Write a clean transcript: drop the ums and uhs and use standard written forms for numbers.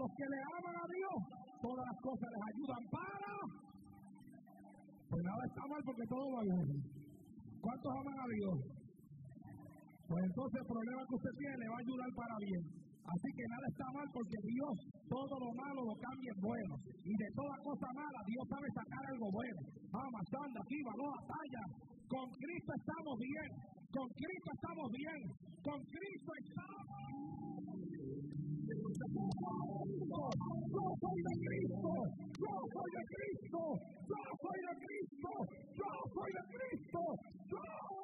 los que le aman a Dios, todas las cosas les ayudan para. Pues nada está mal porque todo va bien. ¿Cuántos aman a Dios? Pues entonces el problema que usted tiene le va a ayudar para bien. Así que nada está mal porque Dios todo lo malo lo cambia en bueno. Y de toda cosa mala Dios sabe sacar algo bueno. Vamos, anda, aquí, no batalla. Con Cristo estamos bien. Con Cristo estamos bien. Con Cristo estamos. Yo soy de Cristo. Yo soy de Cristo. Yo soy de Cristo. Yo soy de Cristo. Yo